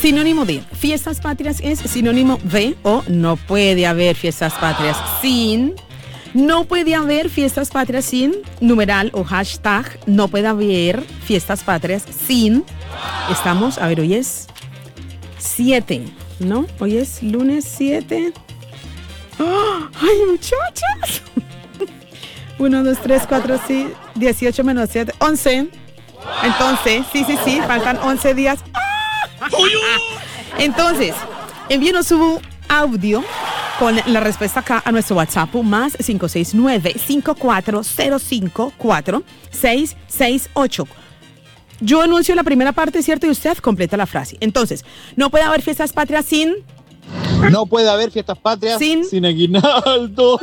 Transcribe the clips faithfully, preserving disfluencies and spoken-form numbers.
Sinónimo de fiestas patrias es sinónimo de o no puede haber fiestas patrias sin. No puede haber fiestas patrias sin numeral o hashtag. No puede haber fiestas patrias sin. Estamos, a ver, hoy es siete, ¿no? Hoy es lunes siete. ¡Oh! ¡Ay, muchachas! uno, dos, tres, cuatro, sí, dieciocho menos siete, once. Entonces, sí, sí, sí, faltan once días. ¡Ah! Entonces, envíenos su audio con la respuesta acá a nuestro WhatsApp más cinco seis nueve, cinco cuatro cero cinco, cuatro seis seis ocho. Yo anuncio la primera parte, ¿cierto? Y usted completa la frase. Entonces, no puede haber fiestas patrias sin... No puede haber fiestas patrias sin, sin aguinaldo.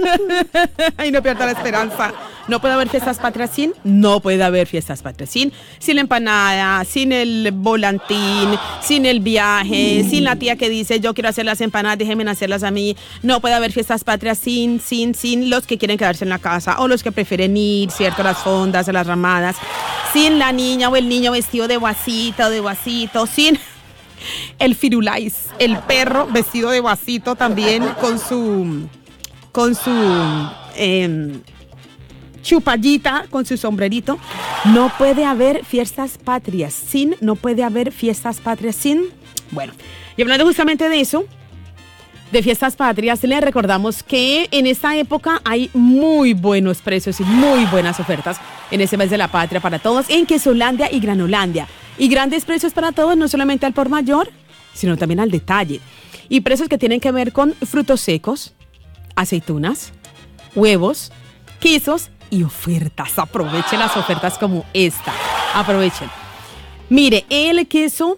Ay, no pierda la esperanza. No puede haber fiestas patrias sin. No puede haber fiestas patrias sin. Sin la empanada, sin el volantín, sin el viaje, sin la tía que dice yo quiero hacer las empanadas, déjenme hacerlas a mí. No puede haber fiestas patrias sin, sin, sin los que quieren quedarse en la casa o los que prefieren ir, ¿cierto? Las fondas, a las ramadas. Sin la niña o el niño vestido de guasita o de guasito. Sin... el firulais, el perro vestido de vasito también con su con su eh, chupallita, con su sombrerito. No puede haber fiestas patrias sin, no puede haber fiestas patrias sin. Bueno, y hablando justamente de eso, de fiestas patrias, les recordamos que en esta época hay muy buenos precios y muy buenas ofertas en ese mes de la patria para todos en Quesolandia y Granolandia. Y grandes precios para todos, no solamente al por mayor, sino también al detalle. Y precios que tienen que ver con frutos secos, aceitunas, huevos, quesos y ofertas. Aprovechen las ofertas como esta. Aprovechen. Mire, el queso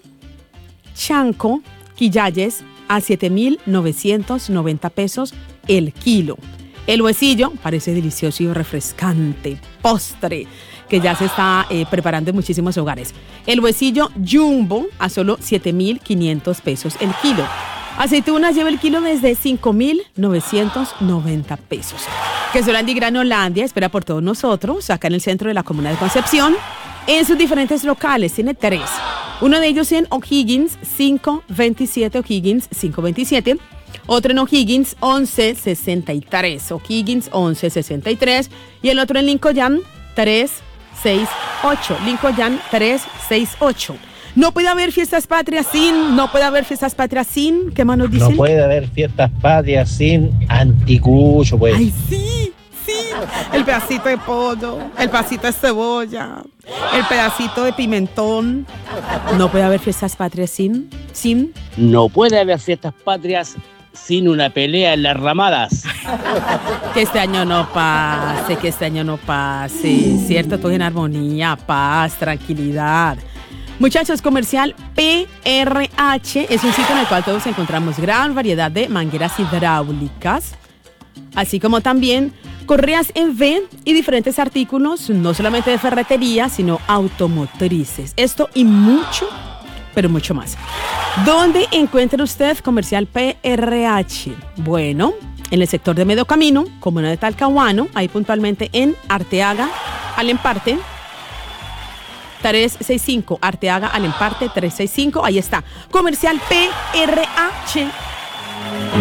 Chanco Quillayes a siete mil novecientos noventa pesos el kilo. El huesillo parece delicioso y refrescante. Postre que ya se está eh, preparando en muchísimos hogares. El huesillo Jumbo a solo siete mil quinientos pesos el kilo. Aceitunas lleva el kilo desde cinco mil novecientos noventa pesos. Quesolandia y Granolandia espera por todos nosotros, acá en el centro de la comuna de Concepción, en sus diferentes locales. Tiene tres. Uno de ellos en O'Higgins, quinientos veintisiete, O'Higgins quinientos veintisiete. Otro en O'Higgins, once sesenta y tres. O'Higgins, once sesenta y tres. Y el otro en Lincoln, trescientos sesenta y ocho. Lincoln, trescientos sesenta y ocho. No puede haber fiestas patrias sin, no puede haber fiestas patrias sin, ¿qué más nos dicen? No puede haber fiestas patrias sin anticucho, pues. Ay, sí, sí. El pedacito de pollo, el pedacito de cebolla, el pedacito de pimentón. No puede haber fiestas patrias sin, sin. No puede haber fiestas patrias sin una pelea en las ramadas. Que este año no pase, que este año no pase, ¿cierto? Todo en armonía, paz, tranquilidad. Muchachos, comercial P R H es un sitio en el cual todos encontramos gran variedad de mangueras hidráulicas, así como también correas en V y diferentes artículos, no solamente de ferretería, sino automotrices. Esto y mucho, pero mucho más. ¿Dónde encuentra usted comercial P R H? Bueno, en el sector de Medio Camino, comuna de Talcahuano, ahí puntualmente en Arteaga, al Emparte, trescientos sesenta y cinco, Arteaga al Emparte trescientos sesenta y cinco, ahí está, comercial P R H.